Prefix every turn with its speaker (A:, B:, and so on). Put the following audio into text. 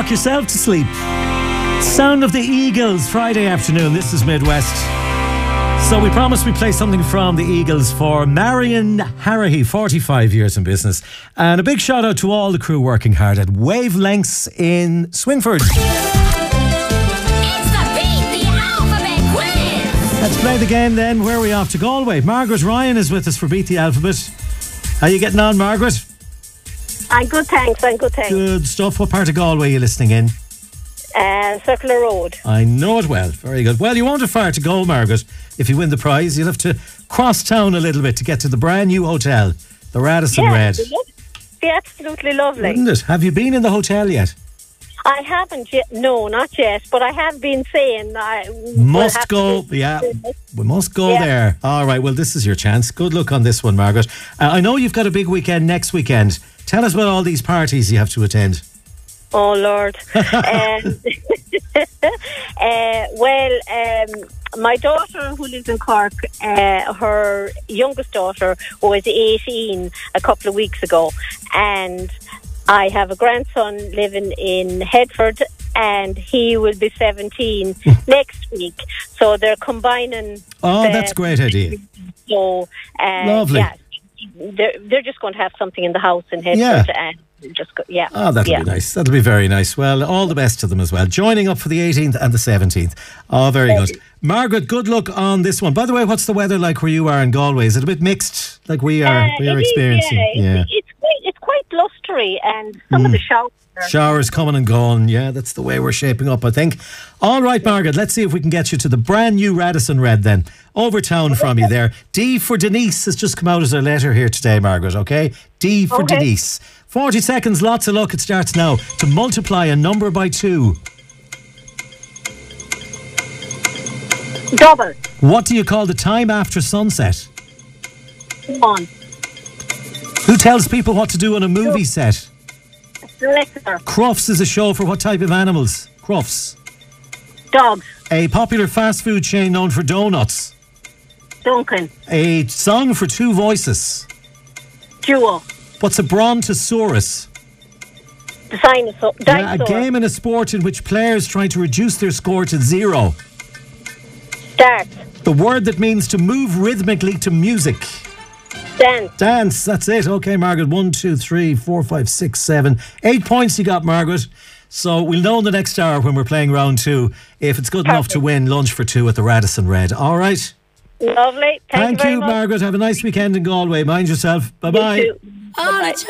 A: rock yourself to sleep. Sound of the Eagles, Friday afternoon. This is Midwest. So we promised we'd play something from the Eagles for Marion Harrahy, 45 years in business. And a big shout out to all the crew working hard at Wavelengths in Swinford.
B: It's the Beat the Alphabet quiz.
A: Let's play the game then. Where are we off to? Galway. Margaret Ryan is with us for Beat the Alphabet. How are you getting on, Margaret?
C: I'm good, thanks.
A: Good stuff. What part of Galway are you listening in?
C: Circular Road.
A: I know it well. Very good. Well, you won't have far to go, Margaret. If you win the prize, you'll have to cross town a little bit to get to the brand new hotel, the Radisson Red.
C: Be absolutely lovely.
A: Wouldn't it? Have you been in the hotel yet?
C: I haven't yet. No, not yet. But I have been saying I
A: must go. Yeah, we must go there. All right. Well, this is your chance. Good luck on this one, Margaret. I know you've got a big weekend next weekend. Tell us about all these parties you have to attend.
C: Oh, Lord. My daughter, who lives in Cork, her youngest daughter was 18 a couple of weeks ago. And I have a grandson living in Headford, and he will be 17 next week. So they're combining.
A: Oh, that's a great idea.
C: So,
A: lovely.
C: Yeah, they're just going to have something in the house in Headford. And just go,
A: Oh, that'll be nice. That'll be very nice. Well, all the best to them as well. Joining up for the 18th and the 17th. Oh, very good. Margaret, good luck on this one. By the way, what's the weather like where you are in Galway? Is it a bit mixed like we are experiencing?
C: It's quite blustery, and some of the
A: showers coming and going. Yeah, that's the way we're shaping up, I think. All right, Margaret, let's see if we can get you to the brand new Radisson Red then. Over town from you there. D for Denise has just come out as a letter here today, Margaret, okay? D for Denise. 40 seconds, lots of luck. It starts now. To multiply a number by 2.
C: Double.
A: What do you call the time after sunset?
C: 1.
A: Who tells people what to do on a movie set?
C: Selector.
A: Crufts is a show for what type of animals? Crufts.
C: Dogs.
A: A popular fast food chain known for donuts.
C: Duncan.
A: A song for 2 voices.
C: Duo.
A: What's a brontosaurus?
C: The dinosaur.
A: A game and a sport in which players try to reduce their score to 0.
C: Dart.
A: The word that means to move rhythmically to music.
C: Dance.
A: That's it. Okay, Margaret. 1, 2, 3, 4, 5, 6, 7. 8 points you got, Margaret. So we'll know in the next hour when we're playing round 2 if it's good enough to win lunch for 2 at the Radisson Red. All right?
C: Lovely. Thank you very much.
A: Margaret. Have a nice weekend in Galway. Mind yourself. Bye-bye.
C: You too. Bye-bye.